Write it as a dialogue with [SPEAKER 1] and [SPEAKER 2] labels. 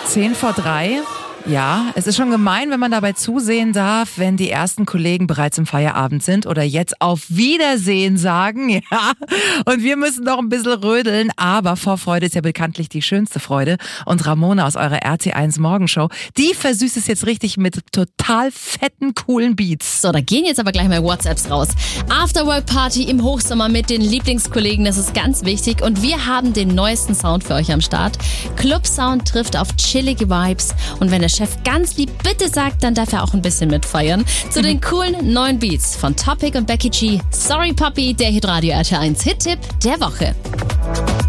[SPEAKER 1] 2:10. Ja, es ist schon gemein, wenn man dabei zusehen darf, wenn die ersten Kollegen bereits im Feierabend sind oder jetzt auf Wiedersehen sagen. Ja, und wir müssen noch ein bisschen rödeln, aber Vorfreude ist ja bekanntlich die schönste Freude. Und Ramona aus eurer RT1 Morgenshow, die versüßt es jetzt richtig mit total fetten, coolen Beats.
[SPEAKER 2] So, da gehen jetzt aber gleich mal WhatsApps raus. Afterwork-Party im Hochsommer mit den Lieblingskollegen, das ist ganz wichtig. Und wir haben den neuesten Sound für euch am Start. Club-Sound trifft auf chillige Vibes. Und wenn der Chef ganz lieb bitte sagt, dann darf er auch ein bisschen mitfeiern. Zu den coolen neuen Beats von Topic und Becky G. Sorry Puppy, der Hitradio RT1 Hit-Tipp der Woche.